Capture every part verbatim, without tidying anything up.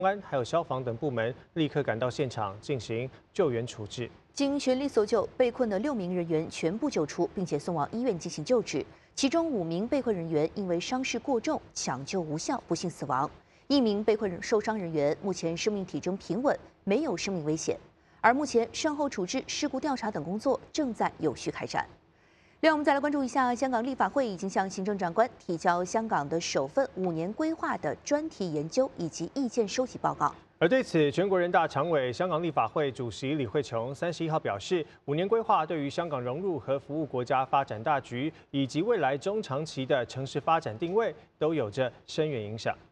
公安还有消防等部门立刻赶到现场进行救援处置。 经全力搜救，被困的六名人员全部救出，并且送往医院进行救治。其中五名被困人员因为伤势过重，抢救无效，不幸死亡。一名被困受伤人员目前生命体征平稳，没有生命危险。而目前善后处置、事故调查等工作正在有序开展。另外，我们再来关注一下，香港立法会已经向行政长官提交香港的首份五年规划的专题研究以及意见收集报告。 而对此，全国人大常委、香港立法会主席李慧琼三十一号表示，五年规划对于香港融入和服务国家发展大局，以及未来中长期的城市发展定位，都有着深远影響。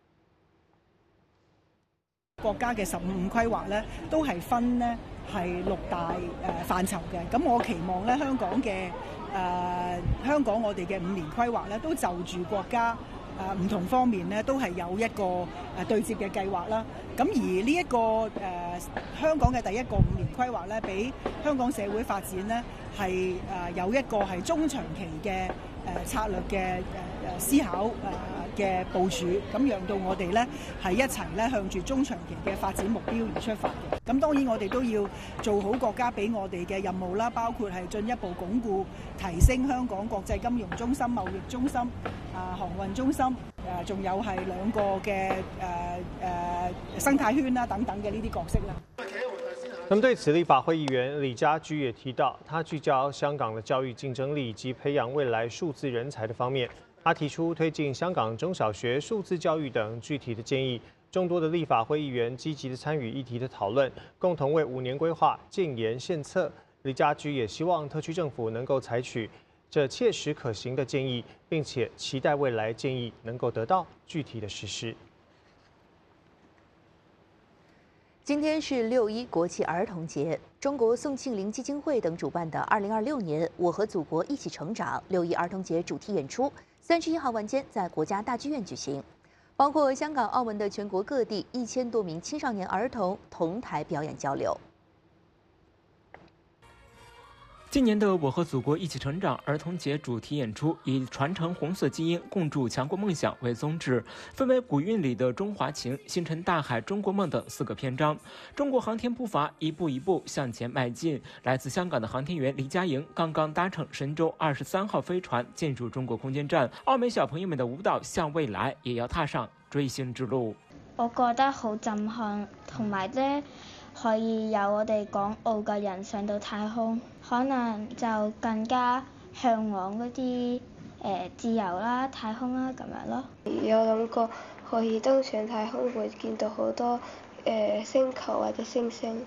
國家嘅十五五規劃咧，都係分呢係六大誒範疇嘅。咁我期望咧，香港嘅誒、呃、香港我哋嘅五年規劃咧，都就住國家誒唔同方面咧，都係有一個誒對接嘅計劃啦。咁而呢、這、一個誒、呃、香港嘅第一個五年規劃咧，俾香港社會發展咧係誒有一個係中長期嘅誒、呃、策略嘅誒誒思考誒。呃嘅部署，咁讓到我哋咧係一齊咧向住中長期嘅發展目標而出發嘅。咁當然我哋都要做好國家俾我哋嘅任務啦，包括係進一步鞏固、提升香港國際金融中心、貿易中心、啊航運中心，誒仲有係兩個嘅誒誒生態圈啦等等嘅呢啲角色啦。 那麼對此，立法會議員李家駒也提到，他聚焦香港的教育競爭力以及培養未來數字人才的方面。他提出推進香港中小學數字教育等具體的建議，眾多的立法會議員積極的參與議題的討論，共同為五年規劃建言獻策。李家駒也希望特區政府能夠採取這切實可行的建議，並且期待未來建議能夠得到具體的實施。 今天是六一國際兒童節，中國宋慶齡基金會等主辦的二零二六年“我和祖國一起成長”六一兒童節主題演出，三十一號晚間在國家大劇院舉行，包括香港、澳門的全國各地一千多名青少年兒童同台表演交流。 今年的“我和祖國一起成長”兒童節主題演出以傳承紅色基因、共築強國夢想為宗旨，分為古韻裡的中華情、星辰大海、中國夢等四個篇章。中國航天步伐一步一步向前邁進。來自香港的航天員黎佳瑩剛剛搭乘神舟二十三號飛船進入中國空間站，澳門小朋友們的舞蹈向未來也要踏上追星之路。 我覺得好震撼，同埋咧可以有我哋港澳嘅人上到太空，可能就更加向往嗰啲誒自由啦、太空啦咁樣咯。 有諗過可以登上太空，會見到好多誒、呃、星球或者星星。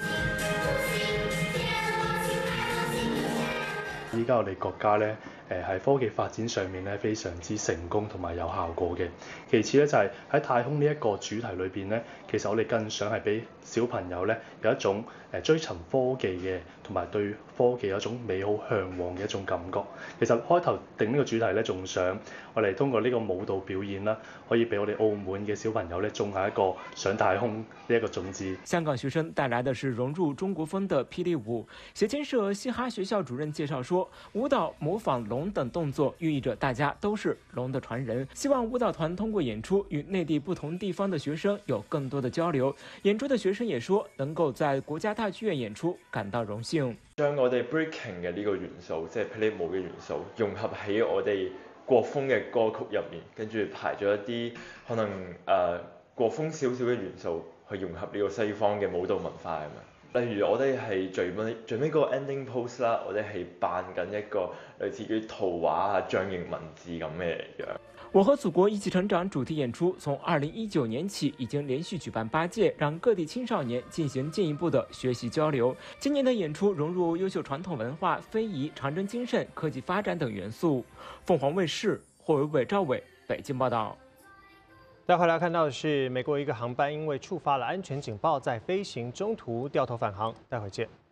依家我哋國家咧，誒喺科技發展上面咧非常之成功同埋有效果嘅。其次咧就係喺太空呢一個主題裏邊咧，其實我哋更想係俾小朋友咧有一種誒追尋科技嘅，同埋對科技有一種美好嚮往嘅一種感覺。其實開頭定呢個主題咧，仲想我哋通過呢個舞蹈表演啦，可以俾我哋澳門嘅小朋友咧種下一個上太空呢一個種子。 香港學生帶來的是融入中國風的霹靂舞。協進社嘻哈學校主任介紹說，舞蹈模仿龍等動作寓意着大家都是龍的傳人，希望舞蹈團通過演出與內地不同地方的學生有更多的交流。演出的學生也說，能夠在國家大劇院演出感到榮幸。 將我哋 breaking 嘅呢個元素，即係霹靂舞嘅元素，融合喺我哋國風嘅歌曲入面，跟住排咗一啲可能誒、呃、國風少少嘅元素，去融合呢個西方嘅舞蹈文化咁樣。例如我哋係最尾最尾個 ending pose 啦，我哋係扮緊一個類似於圖畫啊、象形文字咁嘅樣。 我和祖國一起成長主題演出從二零一九年起已經連續舉辦八屆，讓各地青少年進行進一步的學習交流。今年的演出融入優秀傳統文化、非遺、長征精神、科技發展等元素。鳳凰衛視霍維偉、趙偉北京報道。 再回來看到的是，美國一個航班因為觸發了安全警報，在飛行中途掉頭返航。待會見。